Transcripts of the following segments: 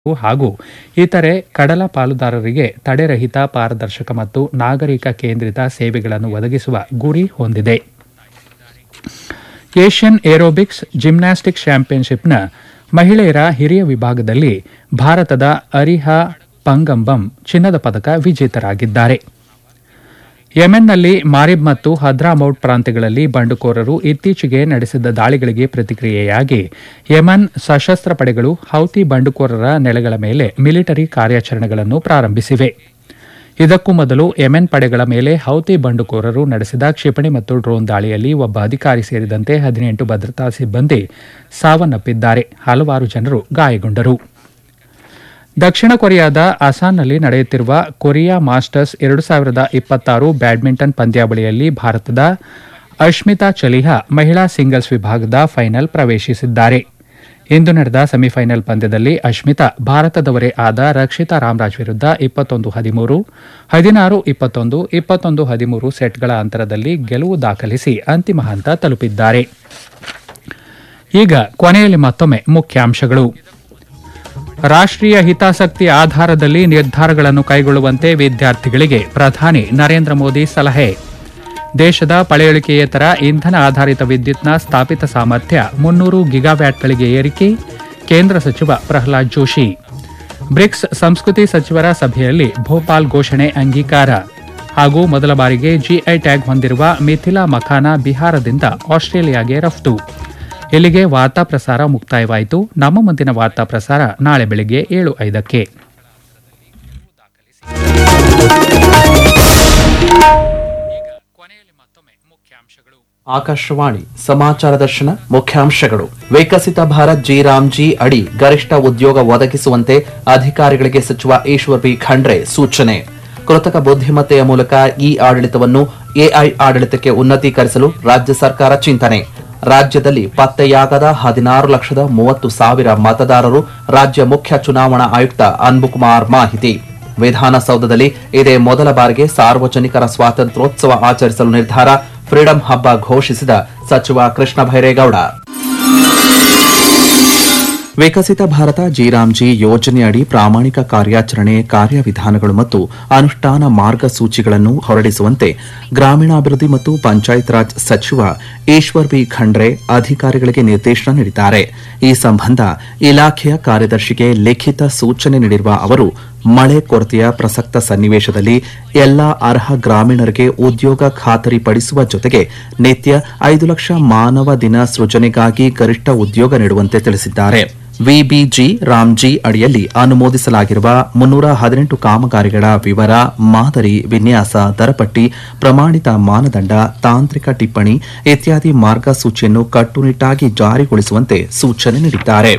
ಹಾಗೂ ಇತರೆ ಕಡಲ ಪಾಲುದಾರರಿಗೆ ತಡೆರಹಿತ, ಪಾರದರ್ಶಕ ಮತ್ತು ನಾಗರಿಕ ಕೇಂದ್ರಿತ ಸೇವೆಗಳನ್ನು ಒದಗಿಸುವ ಗುರಿ ಹೊಂದಿದೆ. ಏಷ್ಯನ್ ಏರೋಬಿಕ್ಸ್ ಜಿಮ್ನಾಸ್ಟಿಕ್ಸ್ ಚಾಂಪಿಯನ್ಶಿಪ್ನ ಮಹಿಳೆಯರ ಹಿರಿಯ ವಿಭಾಗದಲ್ಲಿ ಭಾರತದ ಅರಿಹಾ ಪಂಗಂಬಂ ಚಿನ್ನದ ಪದಕ ವಿಜೇತರಾಗಿದ್ದಾರೆ. ಯೆಮೆನ್ನಲ್ಲಿ ಮಾರಿಬ್ ಮತ್ತು ಹದ್ರಾಮೌಟ್ ಪ್ರಾಂತ್ಯಗಳಲ್ಲಿ ಬಂಡುಕೋರರು ಇತ್ತೀಚೆಗೆ ನಡೆಸಿದ ದಾಳಿಗಳಿಗೆ ಪ್ರತಿಕ್ರಿಯೆಯಾಗಿ ಯೆಮನ್ ಸಶಸ್ತ್ರ ಪಡೆಗಳು ಹೌತಿ ಬಂಡುಕೋರರ ನೆಲೆಗಳ ಮೇಲೆ ಮಿಲಿಟರಿ ಕಾರ್ಯಾಚರಣೆಗಳನ್ನು ಪ್ರಾರಂಭಿಸಿವೆ. ಇದಕ್ಕೂ ಮೊದಲು ಯೆಮೆನ್ ಪಡೆಗಳ ಮೇಲೆ ಹೌತಿ ಬಂಡುಕೋರರು ನಡೆಸಿದ ಕ್ಷಿಪಣಿ ಮತ್ತು ಡ್ರೋನ್ ದಾಳಿಯಲ್ಲಿ ಒಬ್ಬ ಅಧಿಕಾರಿ ಸೇರಿದಂತೆ 18 ಭದ್ರತಾ ಸಿಬ್ಬಂದಿ ಸಾವನ್ನಪ್ಪಿದ್ದಾರೆ. ಹಲವಾರು ಜನರು ಗಾಯಗೊಂಡರು. ದಕ್ಷಿಣ ಕೊರಿಯಾದ ಅಸಾನ್ನಲ್ಲಿ ನಡೆಯುತ್ತಿರುವ ಕೊರಿಯಾ ಮಾಸ್ಟರ್ಸ್ 2026 ಬ್ಯಾಡ್ಮಿಂಟನ್ ಪಂದ್ಯಾವಳಿಯಲ್ಲಿ ಭಾರತದ ಅಶ್ಮಿತಾ ಚಲಿಹಾ ಮಹಿಳಾ ಸಿಂಗಲ್ಸ್ ವಿಭಾಗದ ಫೈನಲ್ ಪ್ರವೇಶಿಸಿದ್ದಾರೆ. ಇಂದು ನಡೆದ ಸೆಮಿಫೈನಲ್ ಪಂದ್ಯದಲ್ಲಿ ಅಶ್ಮಿತಾ ಭಾರತದವರೇ ಆದ ರಕ್ಷಿತಾ ರಾಮರಾಜ್ ವಿರುದ್ಧ 21-13, 16-21, 21-13 ಸೆಟ್ಗಳ ಅಂತರದಲ್ಲಿ ಗೆಲುವು ದಾಖಲಿಸಿ ಅಂತಿಮ ಹಂತ ತಲುಪಿದ್ದಾರೆ. ಈಗ ಕೊನೆಯಲ್ಲಿ ಮತ್ತೊಮ್ಮೆ ಮುಖ್ಯಾಂಶಗಳು. ರಾಷ್ಟ್ರೀಯ ಹಿತಾಸಕ್ತಿ ಆಧಾರದಲ್ಲಿ ನಿರ್ಧಾರಗಳನ್ನು ಕೈಗೊಳ್ಳುವಂತೆ ವಿದ್ಯಾರ್ಥಿಗಳಿಗೆ ಪ್ರಧಾನಿ ನರೇಂದ್ರ ಮೋದಿ ಸಲಹೆ. ದೇಶದ ಪಳೆಯುಳಿಕೆಯೇತರ ಇಂಧನ ಆಧಾರಿತ ವಿದ್ಯುತ್ನ ಸ್ಥಾಪಿತ ಸಾಮರ್ಥ್ಯ 300 ಗಿಗಾವ್ಯಾಟ್ಗಳಿಗೆ ಏರಿಕೆ, ಕೇಂದ್ರ ಸಚಿವ ಪ್ರಹ್ಲಾದ್ ಜೋಶಿ. ಬ್ರಿಕ್ಸ್ ಸಂಸ್ಕೃತಿ ಸಚಿವರ ಸಭೆಯಲ್ಲಿ ಭೋಪಾಲ್ ಘೋಷಣೆ ಅಂಗೀಕಾರ. ಹಾಗೂ ಮೊದಲ ಬಾರಿಗೆ ಜಿಐ ಟ್ಯಾಗ್ ಹೊಂದಿರುವ ಮಿಥಿಲಾ ಮಖಾನ ಬಿಹಾರದಿಂದ ಆಸ್ಟ್ರೇಲಿಯಾಗೆ ರಫ್ತು. ಇಲ್ಲಿಗೆ ವಾರ್ತಾ ಪ್ರಸಾರ ಮುಕ್ತಾಯವಾಯಿತು. ನಮ್ಮ ಮುಂದಿನ ವಾರ್ತಾ ಪ್ರಸಾರ ನಾಳೆ ಬೆಳಗ್ಗೆ 7:05ಕ್ಕೆ. ಆಕಾಶವಾಣಿ ಸಮಾಚಾರ ದರ್ಶನ ಮುಖ್ಯಾಂಶಗಳು. ವಿಕಸಿತ ಭಾರತ್ ಜಿ ಅಡಿ ಗರಿಷ್ಠ ಉದ್ಯೋಗ ಒದಗಿಸುವಂತೆ ಅಧಿಕಾರಿಗಳಿಗೆ ಸಚಿವ ಈಶ್ವರ್ ಬಿ ಖಂಡ್ರೆ ಸೂಚನೆ. ಕೃತಕ ಬುದ್ಧಿಮತ್ತೆಯ ಮೂಲಕ ಇ ಆಡಳಿತವನ್ನು ಎಐ ಆಡಳಿತಕ್ಕೆ ಉನ್ನತೀಕರಿಸಲು ರಾಜ್ಯ ಸರ್ಕಾರ ಚಿಂತನೆ. ರಾಜ್ಯದಲ್ಲಿ ಪತ್ತೆಯಾಗದ 16,30,000 ಮತದಾರರು. ರಾಜ್ಯ ಮುಖ್ಯ ಚುನಾವಣಾ ಆಯುಕ್ತ ಅನ್ಬುಕುಮಾರ್ ಮಾಹಿತಿ. ವಿಧಾನಸೌಧದಲ್ಲಿ ಇದೇ ಮೊದಲ ಬಾರಿಗೆ ಸಾರ್ವಜನಿಕರ ಸ್ವಾತಂತ್ರ್ಯೋತ್ಸವ ಆಚರಿಸಲು ನಿರ್ಧಾರ. ಫ್ರೀಡಂ ಹಬ್ಬ ಘೋಷಿಸಿದ ಸಚಿವ ಕೃಷ್ಣ ಭೈರೇಗೌಡ. ವಿಕಸಿತ ಭಾರತ ಜಿ ಯೋಜನೆಯಡಿ ಪ್ರಾಮಾಣಿಕ ಕಾರ್ಯಾಚರಣೆ, ಕಾರ್ಯವಿಧಾನಗಳು ಮತ್ತು ಅನುಷ್ಠಾನ ಮಾರ್ಗಸೂಚಿಗಳನ್ನು ಹೊರಡಿಸುವಂತೆ ಗ್ರಾಮೀಣಾಭಿವೃದ್ಧಿ ಮತ್ತು ಪಂಚಾಯತ್ ರಾಜ್ ಸಚಿವ ಈಶ್ವರ್ ಬಿ ಖಂಡ್ರೆ ಅಧಿಕಾರಿಗಳಿಗೆ ನಿರ್ದೇಶನ ನೀಡಿದ್ದಾರೆ. ಈ ಸಂಬಂಧ ಇಲಾಖೆಯ ಕಾರ್ಯದರ್ಶಿಗೆ ಲಿಖಿತ ಸೂಚನೆ ನೀಡಿರುವ ಅವರು, ಮಳೆ ಕೊರತೆಯ ಪ್ರಸಕ್ತ ಸನ್ನಿವೇಶದಲ್ಲಿ ಎಲ್ಲಾ ಅರ್ಹ ಗ್ರಾಮೀಣರಿಗೆ ಉದ್ಯೋಗ ಖಾತರಿಪಡಿಸುವ ಜೊತೆಗೆ ನಿತ್ಯ 5 ಲಕ್ಷ ಮಾನವ ದಿನ ಸೃಜನೆಗಾಗಿ ಗರಿಷ್ಠ ಉದ್ಯೋಗ ನೀಡುವಂತೆ ತಿಳಿಸಿದ್ದಾರೆ. ವಿಬಿಜಿ ರಾಮ್ಜಿ ಅಡಿಯಲ್ಲಿ ಅನುಮೋದಿಸಲಾಗಿರುವ 318 ಕಾಮಗಾರಿಗಳ ವಿವರ, ಮಾದರಿ, ವಿನ್ಯಾಸ, ದರಪಟ್ಟಿ, ಪ್ರಮಾಣಿತ ಮಾನದಂಡ, ತಾಂತ್ರಿಕ ಟಿಪ್ಪಣಿ ಇತ್ಯಾದಿ ಮಾರ್ಗಸೂಚಿಯನ್ನು ಕಟ್ಟುನಿಟ್ಟಾಗಿ ಜಾರಿಗೊಳಿಸುವಂತೆ ಸೂಚನೆ ನೀಡಿದ್ದಾರೆ.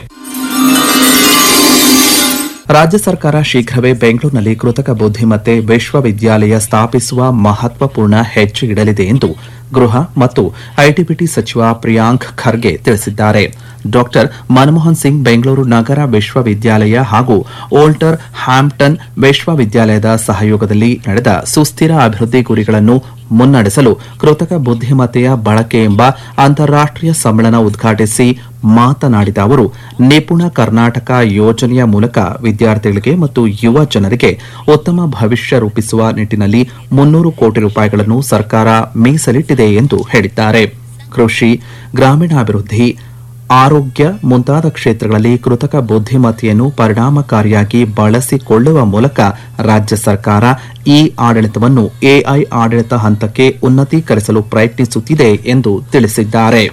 ರಾಜ್ಯ ಸರ್ಕಾರ ಶೀಘ್ರವೇ ಬೆಂಗಳೂರಿನಲ್ಲಿ ಕೃತಕ ಬುದ್ಧಿಮತ್ತೆ ವಿಶ್ವವಿದ್ಯಾಲಯ ಸ್ಥಾಪಿಸುವ ಮಹತ್ವಪೂರ್ಣ ಹೆಜ್ಜೆ ಇಡಲಿದೆ ಎಂದು ಗೃಹ ಮತ್ತು ಐಟಿಬಿಟಿ ಸಚಿವ ಪ್ರಿಯಾಂಕ್ ಖರ್ಗೆ ತಿಳಿಸಿದ್ದಾರೆ. ಡಾಕ್ಟರ್ ಮನಮೋಹನ್ ಸಿಂಗ್ ಬೆಂಗಳೂರು ನಗರ ವಿಶ್ವವಿದ್ಯಾಲಯ ಹಾಗೂ ಓಲ್ಟರ್ ಹ್ಯಾಂಪ್ಟನ್ ವಿಶ್ವವಿದ್ಯಾಲಯದ ಸಹಯೋಗದಲ್ಲಿ ನಡೆದ ಸುಸ್ಥಿರ ಅಭಿವೃದ್ಧಿ ಗುರಿಗಳನ್ನು ಮುನ್ನಡೆಸಲು ಕೃತಕ ಬುದ್ಧಿಮತ್ತೆಯ ಬಳಕೆ ಎಂಬ ಅಂತಾರಾಷ್ಟೀಯ ಸಮ್ಮೇಳನ ಉದ್ಘಾಟಿಸಿ ಮಾತನಾಡಿದ ಅವರು, ನಿಪುಣ ಕರ್ನಾಟಕ ಯೋಜನೆಯ ಮೂಲಕ ವಿದ್ಯಾರ್ಥಿಗಳಿಗೆ ಮತ್ತು ಯುವ ಜನರಿಗೆ ಉತ್ತಮ ಭವಿಷ್ಯ ರೂಪಿಸುವ ನಿಟ್ಟಿನಲ್ಲಿ 300 ಕೋಟಿ ರೂಪಾಯಿಗಳನ್ನು ಸರ್ಕಾರ ಮೀಸಲಿಟ್ಟಿದೆ ಎಂದು ಹೇಳಿದ್ದಾರೆ. ಕೃಷಿ, ಗ್ರಾಮೀಣಾಭಿವೃದ್ಧಿ, ಆರೋಗ್ಯ ಮುಂತಾದ ಕ್ಷೇತ್ರಗಳಲ್ಲಿ ಕೃತಕ ಬುದ್ಧಿಮತ್ತೆಯನ್ನು ಪರಿಣಾಮಕಾರಿಯಾಗಿ ಬಳಸಿಕೊಳ್ಳುವ ಮೂಲಕ ರಾಜ್ಯ ಸರ್ಕಾರ ಇ ಆಡಳಿತವನ್ನು ಎಐ ಆಡಳಿತ ಹಂತಕ್ಕೆ ಉನ್ನತೀಕರಿಸಲು ಪ್ರಯತ್ನಿಸುತ್ತಿದೆ ಎಂದು ತಿಳಿಸಿದ್ದಾರೆ.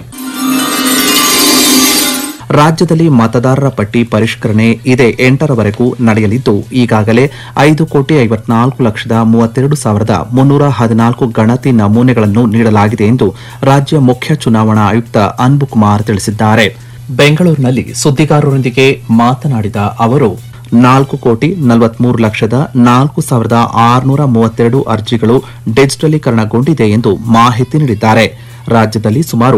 ರಾಜ್ಯದಲ್ಲಿ ಮತದಾರರ ಪಟ್ಟಿ ಪರಿಷ್ಕರಣೆ ಇದೇ 8ರವರೆಗೂ ನಡೆಯಲಿದ್ದು, ಈಗಾಗಲೇ 5,54,32,314 ಗಣತಿ ನಮೂನೆಗಳನ್ನು ನೀಡಲಾಗಿದೆ ಎಂದು ರಾಜ್ಯ ಮುಖ್ಯ ಚುನಾವಣಾ ಆಯುಕ್ತ ಅನ್ಬುಕುಮಾರ್ ತಿಳಿಸಿದ್ದಾರೆ. ಬೆಂಗಳೂರಿನಲ್ಲಿ ಸುದ್ದಿಗಾರರೊಂದಿಗೆ ಮಾತನಾಡಿದ ಅವರು, 4,43,04,632 ಅರ್ಜಿಗಳು ಡಿಜಿಟಲೀಕರಣಗೊಂಡಿದೆ ಎಂದು ಮಾಹಿತಿ ನೀಡಿದ್ದಾರೆ. ರಾಜ್ಯದಲ್ಲಿ ಸುಮಾರು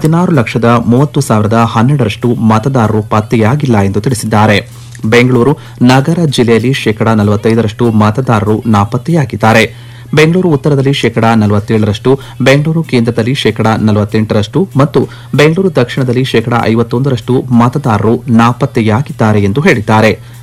16,30,012 ಮತದಾರರು ಪತ್ತೆಯಾಗಿಲ್ಲ ಎಂದು ತಿಳಿಸಿದ್ದಾರೆ. ಬೆಂಗಳೂರು ನಗರ ಜಿಲ್ಲೆಯಲ್ಲಿ 45% ಮತದಾರರು ನಾಪತ್ತೆಯಾಗಿದ್ದಾರೆ. ಬೆಂಗಳೂರು ಉತ್ತರದಲ್ಲಿ 47%, ಬೆಂಗಳೂರು ಕೇಂದ್ರದಲ್ಲಿ 48% ಮತ್ತು ಬೆಂಗಳೂರು ದಕ್ಷಿಣದಲ್ಲಿ 51% ಮತದಾರರು ನಾಪತ್ತೆಯಾಗಿದ್ದಾರೆ ಎಂದು ಹೇಳಿದ್ದಾರೆ.